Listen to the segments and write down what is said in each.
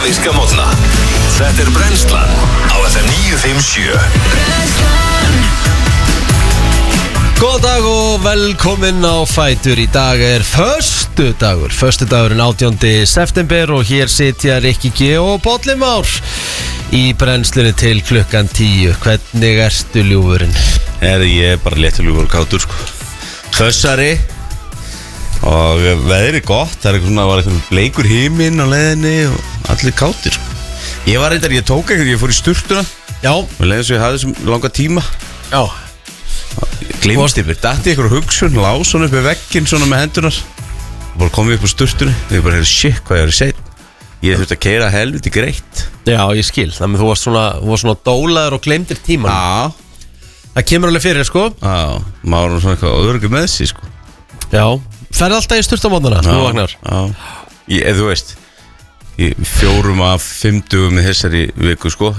virka mótna. Þetta Brennslan á FM 957. Góð dag og velkomin á Fætur. Í dag föstudagurinn 18. september og hér sitja Rikki G og Bolli Már í brennslunni til klukkan 10. Hvernig ertu ljúfurinn? Ég bara léttur ljúfur og kátur sko. Fössari og veðri gott. Það eitthvað svona, var eitthvað bleikur himinn á leiðinni og allir kátir sko. Ég tók eitthvað, ég fór í sturtuna. Já. Og leiðin svo ég hafði þessum langa tíma. Já. Glimst yfir, dætti ykkur hugsun, lás svona upp í vegginn svona með hendunar. Og bara komið upp á sturtunni. Ég bara hefði shit hvað ég var seinn. Ég þurfti að keyra helviti greitt. Já, ég skil. Þannig að þú varst svona dólaður og glemdir tíman. Já. Það kemur alveg fyrir, sko. Já, maður var svona eitthvað öðrugur með sig, sko. Já. Ferði alltaf í sturtamótnana, þú vagnar? Já. Þú veist, 4 af 5 dögum í þessari viku, sko.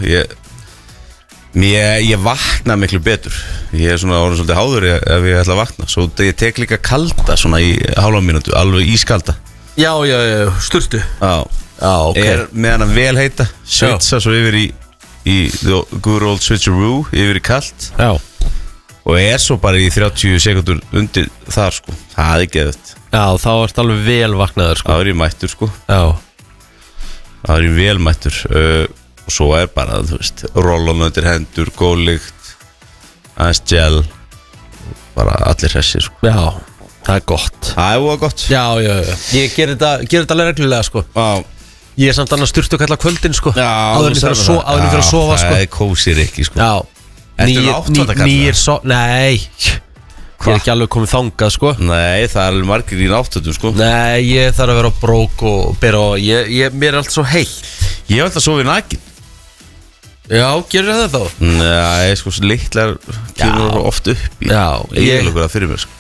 Ég vakna miklu betur. Ég svona orðin svolítið háður ef ég ætla að vakna. Svo ég tek líka kalda svona í hálfa mínútu, alveg ískalda. Já, sturtu. Já, okay. Með hana vel heita, svitsa svo yfir í the good old switcheroo, yfir í kalt. Já. Og svo bara í 30 sekundur undir þar, sko. Það geðvægt. Já, þá ert alveg vel vaknaður, sko. Það ég mættur, sko. Já. Það ég vel mættur. Og svo bara, þú veist, rollan undir hendur, góðlykt, aðeins gel, bara allir hressir, sko. Já, það gott. Það var gott. Já. Ég ger þetta alveg reglulega, sko. Já. Ég samt annars sturtu kalla kvöldin, sko. Já. Áður en ég fyrir að sofa, sko. Það kósir ekki, sko. Já. Ertu náttúrulega kalla? Nei. Ég ekki alveg komið þangað, sko. Nei, það alveg margir í náttúrulega, sko. Nei, ég þarf að vera á brók og bera og mér alltaf svo heilt. Ég alltaf sofið nakin. Já, gerur það þá? Nei, sko, litlar kemur oft upp í. Já, ég fyrir mér, sko.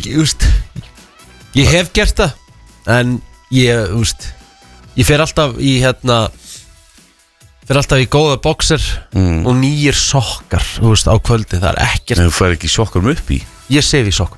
Ég hef gert það. En ég fer alltaf í góða boxer og nýjir sokkar, á kvöldi. Það ekkert. En þú fær ekki sokkarum upp í? Ég sef í sokkum.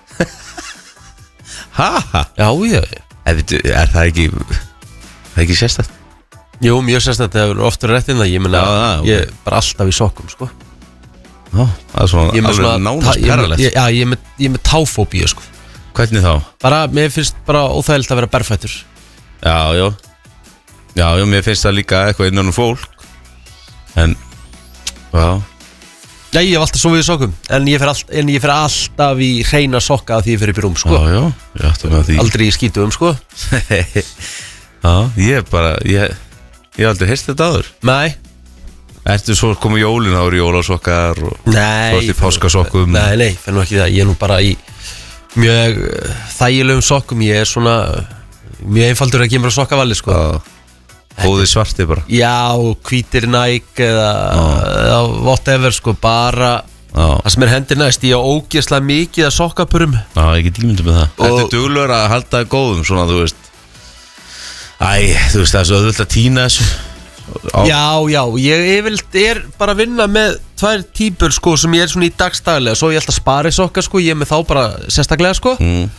Ha? Já. Það ekki sérstætt? Jú, mjög sérstætt, það hefur oft verið rétt inn það. Ég meina, ég er bara alltaf í sokkum, sko. Já, það svona alveg nánast perralegt. Já, ég er með táfóbíu, sko. Hvernig þá? Bara, mér finnst bara óþægilegt að vera berfættur. Já, mér finnst það líka eitthvað innan fólk. En, já. Já, ég hef alltaf sofið í sokkum. En ég fer alltaf í hreina sokka að því ég fer upp í rúm, sko. Já, ég ætti með því. Aldrei í skítuðum, sko. Já, ég hef aldrei heyrst þetta áður. Nei. Ertu svo komið jólin, þá eru jólasokkar og svo ertu í páskasokkum? Nei, fyrir nú ekki það. Ég er nú bara í mjög þægilegum sokkum. Ég er svona mjög einfaldur að kemur á sokkavalli, sko. Hóði svarti bara. Já, hvítir Nike eða whatever, sko. Bara það sem hendir næst. Ég á ógeðslega mikið að sokkapurum. Já, ég get ímyndum með það. Þetta duglegur að halda það góðum, svona, þú veist. Þú veist, það svo auðvitað að týna þessu. Já, ég er bara að vinna með 2 típur, sko, sem ég er svona í dagstaglega. Svo ég alltaf spari sokka, sko. Ég er með þá bara sérstaklega, sko.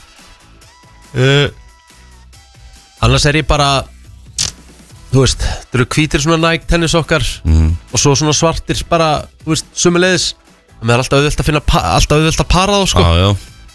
Annars er ég bara, þú veist, það eru hvítir svona Nike tennisokkar og svo svona svartir bara, þú veist, sömuleiðis. Það er alltaf auðvitað að finna, alltaf auðvitað að para þá, sko. Já.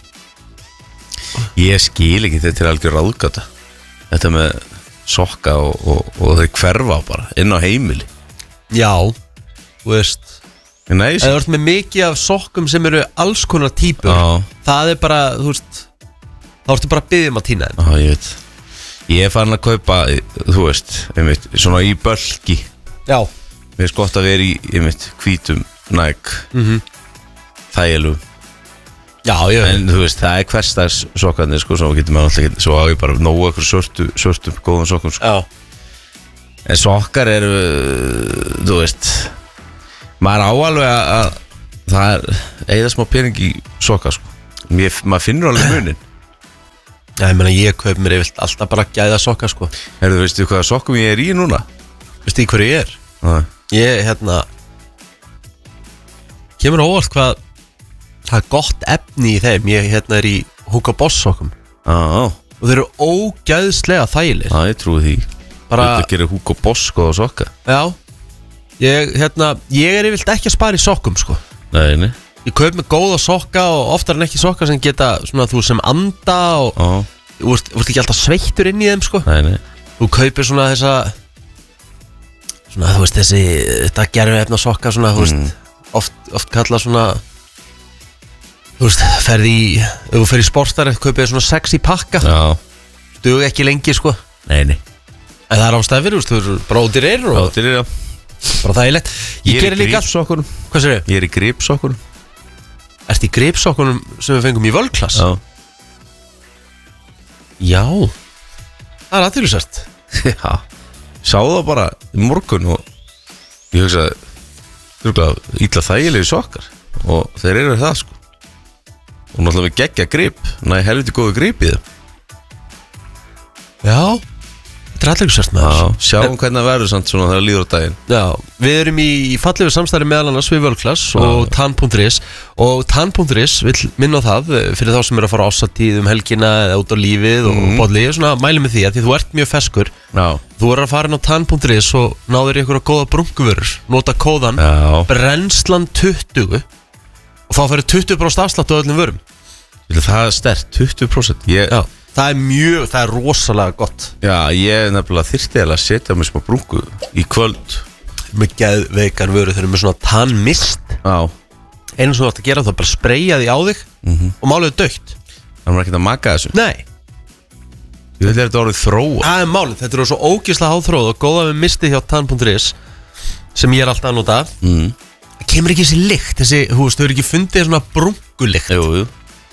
Ég skil ekki þetta til algjör ráðgáta. Þetta með sokka og þau hverfa bara inn á heimili. Já, þú veist. Nei, það er með mikið af sokkum sem eru alls konar típur. Það er bara, þú veist, þá ertu bara að biðja að týna þeim. Já, ég veit. Ég er farin að kaupa, þú veist, svona í bölki. Já. Mér finnst gott að vera í, hvítum Nike. Þægilegum. Já. En þú veist, það hversdags sokkarnir, sko, svo getur maður alltaf ekki, svo á ég bara nógu okkur svörtum góðum sokkum, sko. Já. En sokkar eru, þú veist, maður á alveg að það eigða smá pening í sokkar, sko. Maður finnur alveg munin. Já, ég meina, ég kaup mér yfirlt alltaf bara gæða sokka, sko. Veistu hvaða sokkum ég er í núna? Veistu í hverju ég er? Nei. Ég, kemur óvart hvað það er gott efni í þeim. Ég, er í Hugo Boss sokkum. Og þeir eru ógæðslega þægilegir. Já, ég trúi því. bara Þú gerir Hugo Boss sko og sokka. Já, ég yfirleitt ekki að spara í sokkum sko. Nei Ég kaup með góða sokka og oftar en ekki sokka sem geta svona þú sem anda og þú ert ekki alltaf sveittur inn í þeim sko. Nei Þú kaupir svona þessa svona þú veist þetta gerfefna sokka svona þú veist oft kalla svona þú veist ef þú fer í sportstæri kaupir svona 6 í pakka. Já. Duga ekki lengi sko. Nei En það er ástæði fyrir, þú veist, bara ódýrir og Ódýrir, já. bara þægilegt. Ég er í gripsokkunum. Hvað sér þau? Ég er í gripsokkunum. Ertu í gripsokkunum sem við fengum í völklass? Já. Það er aðtýrlisvært. Já. Sá það bara í morgun og ég hugsaði illa þægilegi sokkar og þeir eru það sko. Og náttúrulega við geggja grip. Næ, helviti góðu grip í það. Já. Þetta er aðtýrlisvært með þessu. Já, sjáum hvernig það verður samt svona þegar líður á daginn. Já, við erum í fallegu samstarfi meðal annars við völklass og Tan.is og Tan.is vill minna á það fyrir þá sem eru að fara á ásatíð helgina eða út á lífið og bolli, svona mæli með því að því þú ert mjög feskur. Já. Þú er að fara inn á Tan.is og náður í einhverja góða brunkuvörur, nota kóðan Brennslan 20 og þá færi 20% afslátt á öllum vörum. Það er sterkt, 20%. Já. Það er rosalega gott. Já, ég nefnilega þyrfti að setja mig smá brúnku í kvöld. Með geðveikar vöru, þeir eru með svona tannmist. Já. Einu sem þú ætti að gera þá bara spreyja því á þig og málið dögt. Það er ekki að maka þessu. Nei. Ég vil þetta orðið þróa. Það er málið, þetta eru svo ógeðslega háþróð og góða við mistið hjá Tan.is sem ég er alltaf að nota. Það kemur ekki þessi lykt, þú veist, þau eru ekki fundið svona brúnkulykt. Jú.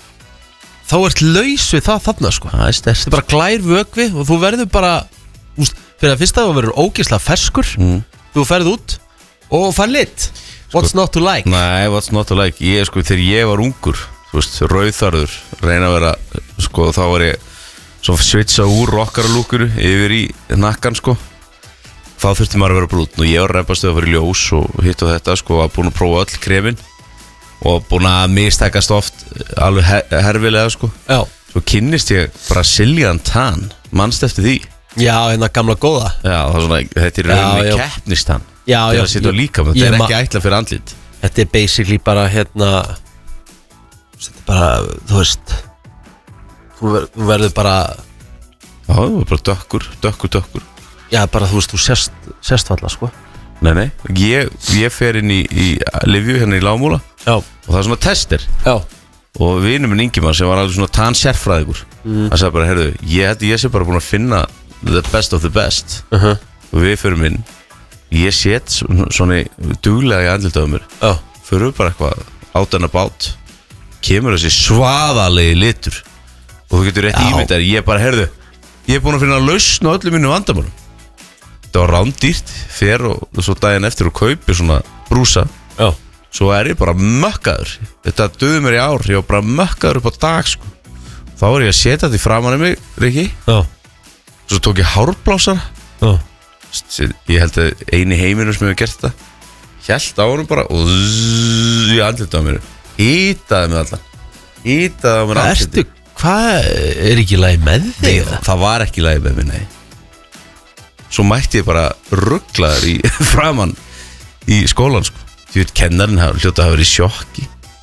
Þá ert laus við það þarna sko. Það er sterkt. Þetta er bara glær vökvi og þú verður bara fyrir að fyrsta þú verður ógeðslega ferskur. Þú ferð út og fær lit. What's not to like? Nei, what's not to like? Ég sko, þegar ég var ungur, þú veist, rauðþarður, reyna að vera, sko, þá var ég svo svitsa úr rockaralúkuru yfir í nakkan, sko. Þá þurfti maður að vera brúnn og ég var reypastuð að vera í ljós og hitt og þetta, sko, var búin að prófa öll kremin og búin að mistekast oft alveg herfilega, sko. Já. Svo kynnist ég Brazilian Tan, manst eftir því. Já, hérna gamla góða. Já, það er svona, þetta er rauninni keppnistan. Já, þetta er að setja á líkamann, þetta er ekki ætlað fyrir andlit. Þetta er basically bara hérna þetta er bara, þú veist þú verður bara já, þú verður bara dökkur. Já, bara þú veist, þú sérst falla, sko. Nei, ég fer inn í Livju hérna í Lágmúla. Já. Og það er svona tester. Já. Og vinur minn Ingimann sem var alveg svona tan-sérfræðingur hann sagði bara, heyrðu, ég sé bara búin að finna the best of the best. Og við förum inn. Ég set svona duglega í andlitið á mér. Já. Förum bara eitthvað out and about. Kemur þessi svaðalegi litur. Og þú getur rétt ímyndar. Ég bara, heyrðu, ég er búin að finna lausn á öllum mínu vandamálum. Þetta var rándýrt. Fer og svo daginn eftir og kaupi svona brúsa. Já. Svo er ég bara mökkaður. Þetta döði mér í ár. Ég var bara mökkaður upp á dag, sko. Þá var ég að setja þetta í framan af mig, Riki. Já. Svo tók ég hárblásara. Já. Ég held að eini heiminum sem hefur gert þetta. Hélt á honum bara og ég andlitaði á mér. Hýtaði mig allan. Hýtaði á mér andliti. Hvað er ekki lagi með þig? Nei, það var ekki lagi með mig, nei. Svo mætti ég bara rugglaður í framan í skólan, sko. Því veit, kennarinn hljóta að hafa verið í sjokki.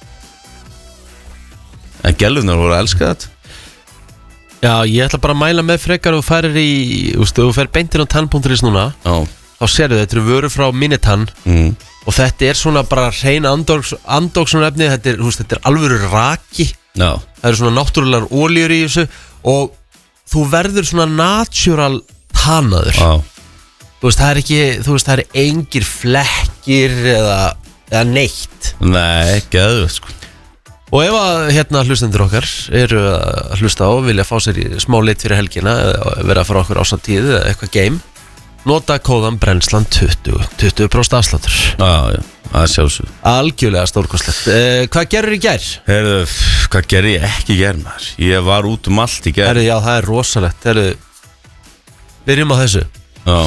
En gælunar voru að elska þetta. Já, ég ætla bara að mæla með frekar og þú fer beintin á Tan.is núna. Já. Þá sérðu þetta eru vörur frá Minitan og þetta er svona bara hrein andóksunarefni. Þetta er alvöru raki. Já. Það eru svona náttúrulegar olíur í þessu og þú verður svona natural tanaður. Já. Það er engir flekkir eða neitt. Nei, ekki aðeins, sko. Og ef að hlustendur okkar eru að hlusta á og vilja fá sér í smá lit fyrir helgina eða vera að fara okkur ásatíð eða eitthvað game, nota kóðan Brennslan 20% afsláttur. Já, það sjálfsög. Algjörlega stórkostlegt. Hvað gerur í gær? Heyrðu, hvað gerði ég ekki í gær, maður? Ég var út allt í gær. Heyrðu, já, það er rosalegt. Heyrðu, byrjum á þessu. Já.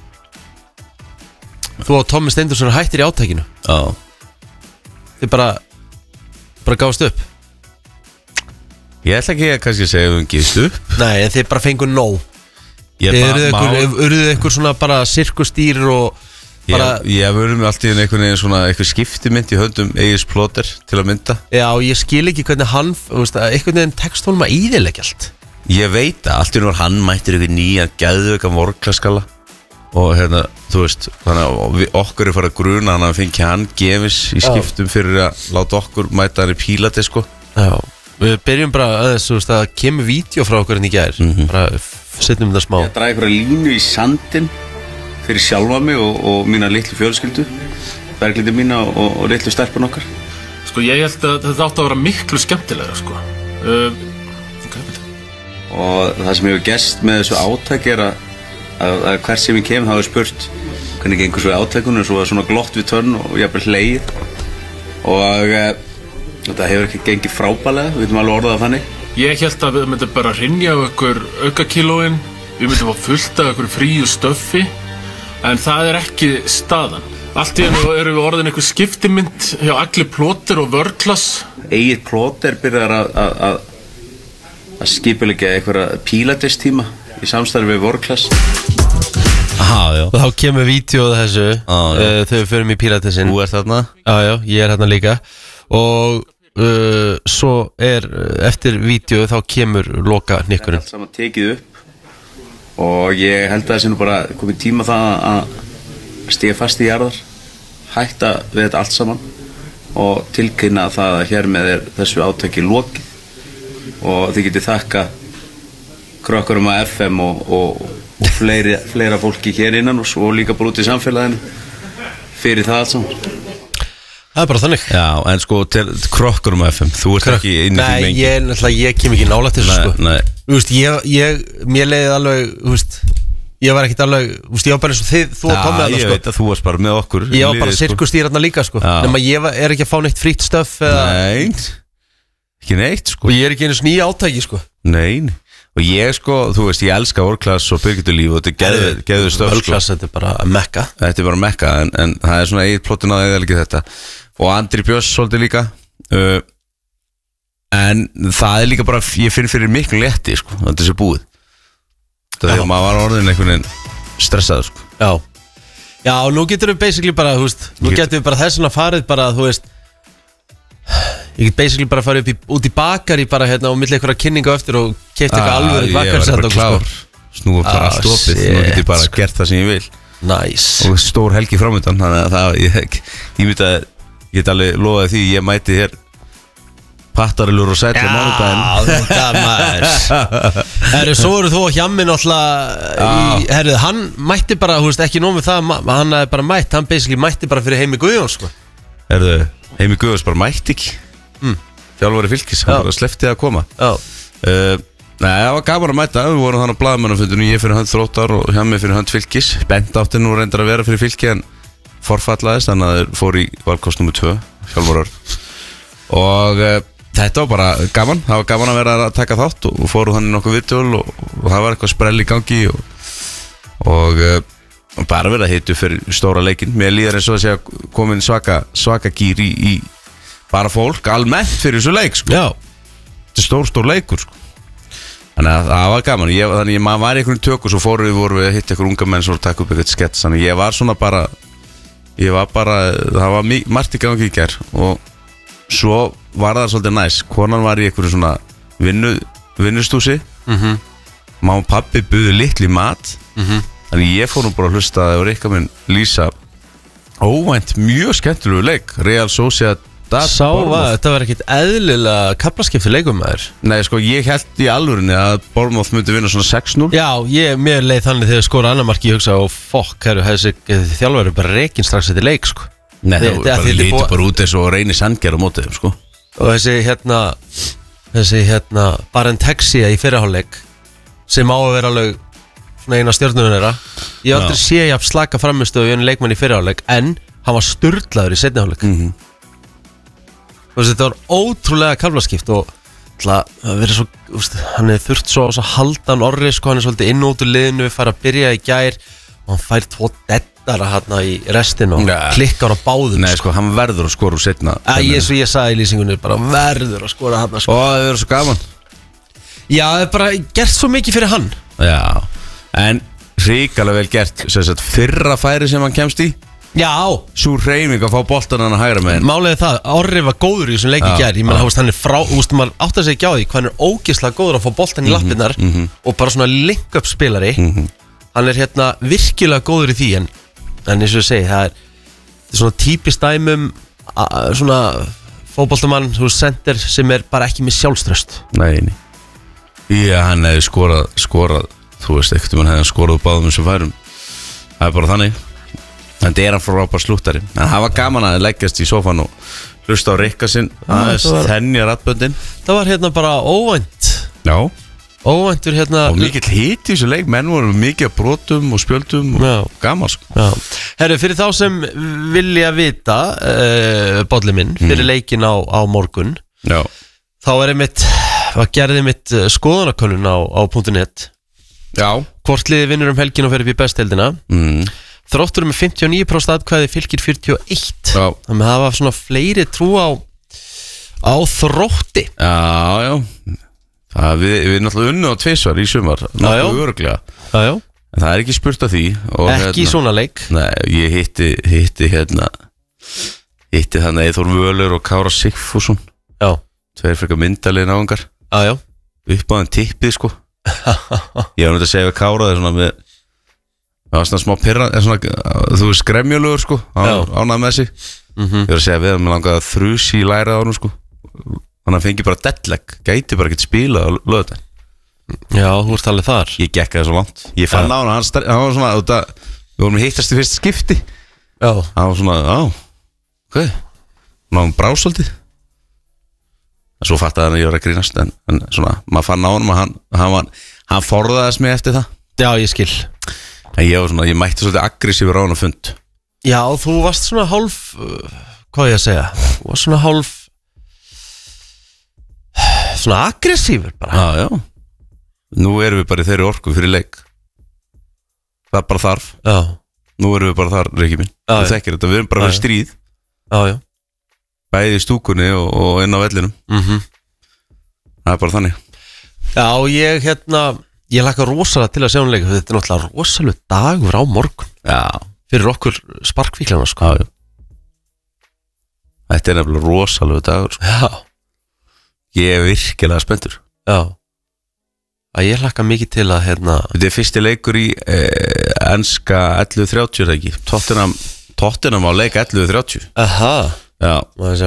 Þú og Tommi Steindorsson hættir í átækinu. Já. Þið bara gáðast upp. Ég ætla ekki að kannski segja að við gefist upp. Nei, en þið bara fengur nóg. Eruðu ykkur svona bara sirkustýr og bara... Ég verður mig alltaf í einhvern veginn svona eitthvað skiptimynd í höndum Egils Plóter til að mynda. Já, ég skil ekki hvernig hann, einhvern veginn tekst honum að íðilegja allt. Ég veit að allt í raun var hann mættir ykkur nýja geðveika vorklaskala og hérna, þú veist, þannig að okkur farið að gruna hann að fengi hann gefins í skiptum fyrir að láta okkur mæta hann í pílati, sko. Já, við byrjum bara aðeins, þú veist, að kemur vídeo frá okkur en í gær, bara setjum þetta smá. Ég draði ykkur að línu í sandin fyrir sjálfa mig og mína litlu fjölskyldu, berglindi mína og litlu stelpun okkar. Sko, ég held að þetta átti að vera miklu skemmtilega, sko. Og það sem hefur gerst með þessu átæk er að hvert sem ég kem þá er spurt hvernig gengur svo í átækunum og svo er svona glott við tönn og jafnvel hlegið og þetta hefur ekki gengið frábælega, við veitum alveg orðað af þannig. Ég held að við myndum bara hrynja á ykkur aukakílóin, við myndum að fullta ykkur fríu stöffi, en það er ekki staðan. Allt í einu erum við orðin ykkur skiptimynd hjá Agli Plóter og Vörklas. Egil Plóter byrjar að skipuleggja einhverja pílatistíma í samstarfi við Vörklas. Já. Og þá kemur vídeoð þessu þegar við förum í pílatisinn. Þú ert þarna? Já, ég er þarna líka. Og svo eftir vídeo þá kemur loka hnykkurinn. Allt saman tekið upp og ég held að það sé nú bara komið tíma það að stiga fast í jarðar, hætta við þetta allt saman og tilkynna það að hér með þessu átaki lokið og þið getið þakka krökkurum að FM og fleira fólki hér innan og líka bara út í samfélaginu fyrir það allt saman. Það er bara þannig. Já, en sko til krokkurum FM, þú ert ekki inn í því mengi. Nei, ég kem ekki nálægt þessu, sko. Nei. Þú veist, mér leiði alveg, þú veist, ég var ekkert alveg, þú veist, ég var bara eins og þú að koma með það, sko. Já, ég veit að þú varst bara með okkur. Ég var bara sirkustýrarna líka, sko. Nefn að ég er ekki að fá neitt frýtt stöff eða... Nei, ekki neitt, sko. Og ég er ekki einu nýja átæki, sko. Nei, og ég, sko, þú veist, ég elska Vörklas og Birgitulíf og þetta er geðu stöff, sko. Vörklas, þetta er bara mekka. Þetta er bara mekka, en það er svona Egil Plóter náði eða ekki þetta. Og Andri Björns svolítið líka en það er líka bara ég finn fyrir miklu létti, sko, þetta er sér búið það er að maður var orðin einhvern veginn stressaður, sko. Já, og nú getur við basically bara, þú veist nú getur við bara þessuna farið bara, þú veist ég get basically bara farið út í bakari bara hérna og milli einhverja kynningu eftir og keypt eitthvað alveg bakkarsett og klár snúið bara allt opið, nú get ég bara gert það sem ég vil. Nice. Og stór helgi framöndan, þannig að það ég myndi að ég get alveg lofaði því ég mæti hér pattarillur og sætla mánudaginn. Já, þetta maður. Svo eru þú og Hjammi náttúrulega hann mætti bara, þú veist, ekki nóg með það hann er bara mætt, hann basically mætti bara fyrir Heimi Guðjóns, sko. Heimi Guðjóns bara mætti ekki þjálfari Fylkis, hann bara sleppti að koma. Nei, það var gaman að mæta, við vorum þannig á blaðamannafundinu, ég fyrir hönd Þróttar og Hjammi fyrir hönd Fylkis. Bent átti nú reyndar að vera fyrir Fylki en forfallaðist, þannig að þeir fór í valkost nr. 2 sjálfvorar og þetta var bara gaman, það var gaman að vera að taka þátt og fóru þannig nokkuð viðtöl og það var eitthvað sprell í gangi og bara verið að hitu fyrir stóra leikinn. Mér líður eins og að segja komin svaka gýr í bara fólk almennt fyrir þessu leik, sko. Já. Þetta er stór leikur, sko. Þannig að það var gaman, þannig að maður var í einhvern tök og svo voru við að hitta einhver unga menn svo að taka upp eitthvað skets, þannig ég var svona bara það var margt í gangi í gær og svo var það svolítið næs, konan var í einhverju svona vinnustúsi mamma og pabbi buðu litli mat þannig ég fór nú bara að hlusta og Rikka minn lýsa óvænt mjög skemmtilegu leik Real Sociedad. Þetta var ekkert eðlilega kaflaskipti leikum maður. Nei, sko, ég held í alvörinni að Bournemouth myndi vinna svona 6-0. Já, mér leið þannig þegar skora annar marki ég hugsa og fokk, þessi þjálfari bara rekin strax eftir leik, sko. Nei, það lítur bara út eins og reynir Sandgerð á mótið, sko. Og þessi Barentexia í fyrrahálfleik sem á að vera alveg svona eina stjörnunum þeirra. Ég aldrei sé ég að slaka framistöðu í einu leikmann í fyrrahálfleik en hann var sturlaður í seinni hálfleik. Þetta var ótrúlega kaflaskipt og það verið svo, hann er þurft svo að halda hann orri, sko, hann er svolítið inn út úr liðinu, fær að byrja í gær og hann fær 2 deddara hérna í restin og klikkar á báðum. Nei, sko, hann verður að skora úr seinna. Eins og ég sagði í lýsingunni, bara verður að skora hérna, sko. Og það verður svo gaman. Já, það er bara gert svo mikið fyrir hann. Já, En hrikalega vel gert fyrra færi sem hann kemst í. Já. Sú hreyfing að fá boltan hann að hægra með. Málið er það, Orri var góður í þessum leik í gær. Ég meina, hann frá, maður áttar sig ekki á því hvað hann ógeðslega góður að fá boltan í lappirnar og bara svona link-up spilari. Hann er virkilega góður í því en eins og ég segi, það er svona típist dæmum svona fótboltamann, center sem er bara ekki með sjálfströst. Nei. Já, hann hefði skorað, þú veist ekkert hann hefði skorað báðum sem færum. Það er bara þannig. Þetta er hann frábær slúttari. En það var gaman að leggjast í sofan og hlusta á Rikka sinn aðeins þennja rattböndin. Það var bara óvænt. Já. Óvæntur og mikill hiti í þessu leik. Menn voru mikið brotum og spjöldum og gaman sko. Herru, fyrir þá sem vilja vita Bolli minn, fyrir leikin á morgun. Já. Þá gerði mitt skoðanakönnun á .net. Já. Hvort liði vinnur helgin og fer upp í bestdeildina. Þróttur með 59% atkvæði, Fylkir 41. Já. Þannig að það var svona fleiri trú á Þrótti. Já. Við náttúrulega unnu á tvisvar í sumar. Náttúrulega öruglega. Já. En það er ekki spurt af því. Og ekki í svona leik. Nei, ég hitti þannig Eithor Völur og Kára Sigfússon. Já. Tveir frekar myndarlegir náungar. Já. Upp á þeim tippið sko. Ég var náttúrulega að segja við Kára það er svona með það var svona smá pirra, þú veist gremjulegur sko, ánað með sig. Ég var að segja við hann með langaði að þrusi í læra á hann sko. Þannig að hann fengi bara deadleg, gæti bara ekkert spila á lögðan. Já, þú ert alveg þar. Ég gekk það svo langt. Ég fann á hann var svona, við vorum hittast í fyrsta skipti. Já. Hann var svona, ok. Hann brásaldið. Svo fattaði hann að ég var að grínast, en svona, maður fann á hann og hann forðaðist mig eftir það. Já, ég skil. En ég mætti svolítið aggressífur á hann á fund. Já, þú varst svona hálf hvað ég að segja. Þú varst svona hálf svona aggressífur bara. Já. Nú erum við bara í þeirri orku fyrir leik. Það er bara þarf. Já. Nú erum við bara þar, Rikki minn. Þú þekkir þetta, við erum bara fyrir stríð. Já. Bæði í stúkunni og inn á vellinum. Það er bara þannig. Já, ég laka rosalega til að sjá leik. Þetta er náttúrulega rosalega dagur á morgun. Já. Fyrir okkur sparkvíklana sko. Já. Þetta er nefnilega rosalega dagur sko. Já. Ég er virkilega spenntur. Já. Ég laka mikið til að Þetta er fyrsti leikur í enska 11:30 ekki. Tottenham á leik 11:30. Aha. Já. Maður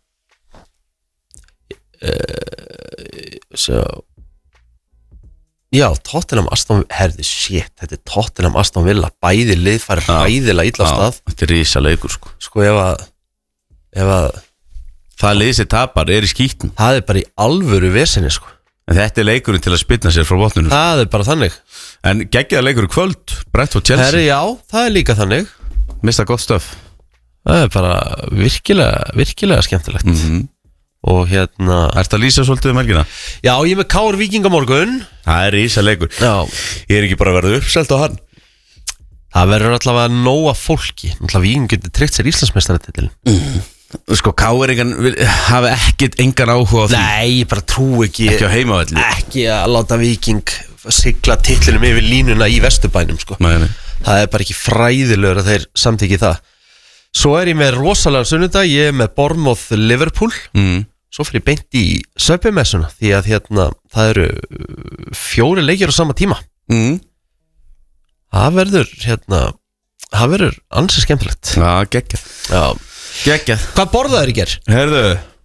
sjá Já, Tottenham Aston herði, þetta er Tottenham Aston Villa. Bæði lið farið hræðilega illa af stað. Þetta er rísa leikur sko. Sko ef að það lið sem tapar er í skítnum. Það er bara í alvöru vesinni sko. En þetta er leikurinn til að spilna sér frá botnunum. Það er bara þannig. En geggjaða leikur í kvöld, Brentford Chelsea. Herri, já, það er líka þannig. Mista gott stöf. Það er bara virkilega skemmtilegt. Og Ertu að lýsa svolítið helgina? Já, ég er með KR Víking á morgun. Það er rísa leikur. Já. Ég er ekki bara að verða uppselt á hann. Það verður allavega nóga fólki. Náttúrulega Víking getur tryggt sér Íslandsmeistaratitilinn. Sko, KR-ingan hafi engan áhuga á því. Nei, ég bara trú ekki á heimavelli. Ekki að láta Víking sigla titlinum yfir línuna í Vesturbænum sko. Nei. Það er bara ekki fræðilegur að þeir samþykki það. Svo er ég með rosalega sunnudag. Ég er með Bournemouth Liverpool. Svo fyrir ég beint í Söpjumessuna. Því að það eru 4 leikir á sama tíma. Það verður ansi skemmtilegt. Já, geggjað. Já. Geggjað. Hvað borðaður í ger? Herðu,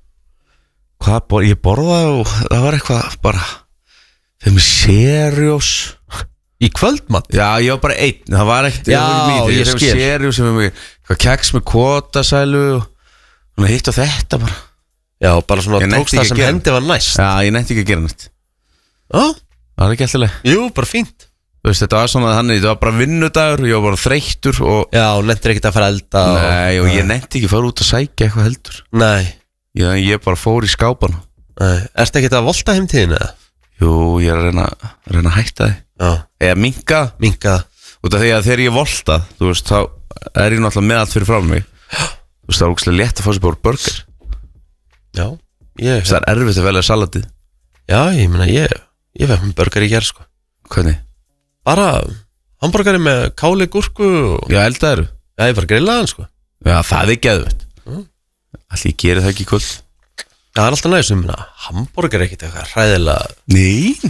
ég borðaði og það var eitthvað bara þeim seriós í kvöldmatt. Já, ég var bara einn. Það var ekkert. Já, ég skil. Seriós sem eitthvað keks með kvotasælu og hitt og þetta bara. Já, bara svona tókst það sem hendi var næst. Já, ég nefndi ekki að gera næst. Já. Það var ekki alltaf. Jú, bara fínt. Þú veist, þetta var svona þannig, þetta var bara vinnudagur, ég var bara þreyttur og já, nefndir ekkert að fara að elda. Nei, og ég nefndi ekki að fara út að sækja eitthvað heldur. Nei. Ég bara fór í skápan. Nei, ertu ekkert að volta heimtíðinu eða? Jú, ég er að reyna að hætta þið. Já. Eða minka. Út af því að þegar ég volta, þú veist, þá er ég náttúrulega með allt fyrir frá mig. Þú veist, það er ógeðslega létt að fá sér bara burger. Já, það er erfitt að velja salatið. Já, ég meina, ég vef með burger í gerð, sko. Hvernig? bara hamborgari með káli, gúrku Já, eldaður Já, ég var grillaðan sko Já, það geðveikt Ætli ég geri það ekki í kvöld Já, það alltaf næst hamborgari ekkert eitthvað hræðilega Nei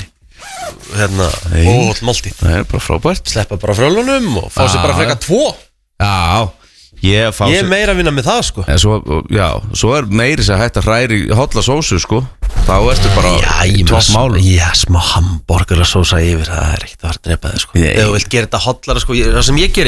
óholl máltíð Það bara frábært Sleppa bara frölunum og fá sér bara freka 2 Já Ég er meira að vinna með það sko Svo meiri sem hægt að hræri holla sósu sko Þá ertu bara topp málu Já, smá hamborgarasósa yfir Það ekkert að vera að drepa þig sko Ef þú vilt gera þetta hollara sko Það sem ég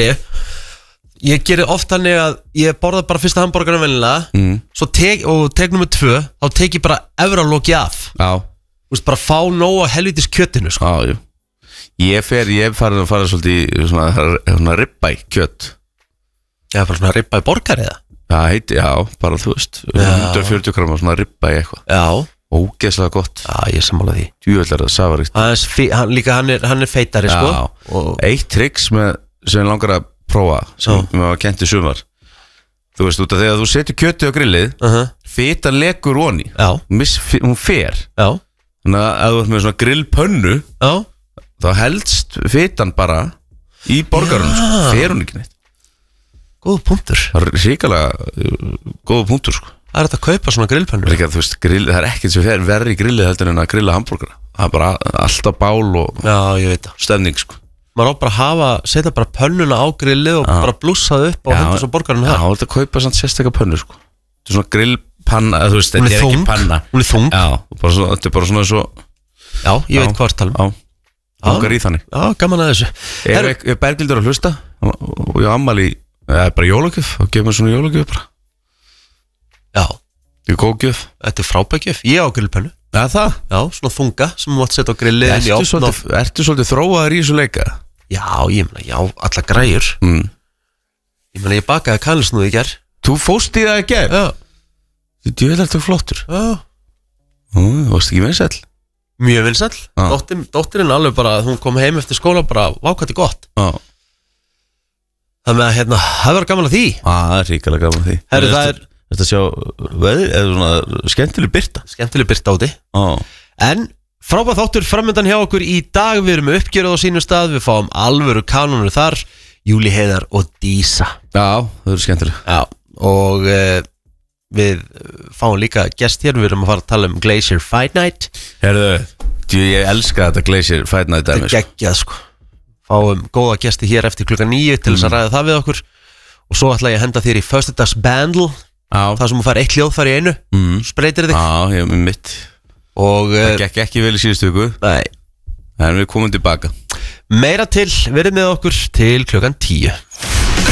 geri oft þannig að ég borða bara fyrsta hamborgarinn vennilega Svo tek nummer 2 Þá tek ég bara efralóki af Já Þú veist, bara fá nóg á helvítis kjötinu sko Já, Ég farin að fara svolítið svona ribbæ kjött Já, bara svona ribbæ borgar eða Já, bara þú veist 140 grama svona ribbæ eitthvað Já Ógeðslega gott Já, ég sammála því Djúvöldar það safaríkt Hann er feitari sko og eitt tricks sem ég langar að prófa sem við hafa kent í sumar Þú veist, út af þegar þú setur kjötið á grillið Fitan legur onni Hún fer Já Þannig að ef þú ert með svona grillpönnu þá helst fitan bara í borgarunum fer hún ekki neitt Góð punktur Það ríkalega góð punktur sko Það þetta að kaupa svona grillpönnu Það er ekkert sem fer verri í grillið heldur en að grilla hamborgara Það er bara alltaf bál og stefning sko Maður á bara setja bara pönnuna á grillið og bara blússað upp og henda svo borgarinu það Já, þetta kaupa svona sérstaklega pönnu sko Þetta er svona grillpanna, þú veist, þetta er ekki panna Hún er þung Þetta er bara svona svo Já, ég veit hvað talum Langar í þannig Já, gaman að þessu Ef Bergildur að hlusta og ég ammali bara jólagjöf og gefum mér svona jólagjöf bara Já Þetta er góð gjöf Þetta er frábæð gjöf Ég á grillpönnu það? Já, svona þunga sem þú mátt setja á grillið Ertu svolítið þróaður í þessu leika? Já, ég meina, alla græjur Ég meina, ég bakaði kanilsnúð í gær Þú fóst í það í gær? Já Þetta er jöðlega flottur Já Þú varst ekki vinsæll? Mjög vinsæll Dóttirinn alveg bara, hún kom heim eftir skóla bara vákvætti gott Já Þannig að það var gaman að því Það er ríkilega gaman að því Herru, það er Þetta sjá veður, eða svona skemmtileg birta Skemmtileg birta úti En frábæð þáttur framöndan hjá okkur í dag Við erum uppgjörð á sínum stað Við fáum alvöru kanónur þar Júli Heiðar og Dísa Já, það eru skemmtileg Já, og við fáum líka gest hér Við erum að fara að tala Glacier Fight Night Herðu, ég elska þetta Glacier Fight Night Þetta er geggjað sko Fáum góða gesti hér eftir klukkan 9 Til þess að ræða það við okkur Og svo ætla ég að henda þér í föstudags bandle Það sem þú fær eitt hljóðfæri í einu Spreytir þig Já, ég er með mitt Og það gekk ekki vel í síðustu viku Nei En við komum tilbaka Meira til, verið með okkur til klukkan 10